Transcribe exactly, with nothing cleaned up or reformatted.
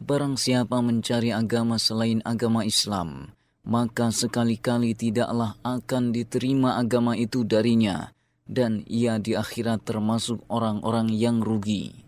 Barang siapa mencari agama selain agama Islam, maka sekali-kali tidaklah akan diterima agama itu darinya, dan ia di akhirat termasuk orang-orang yang rugi.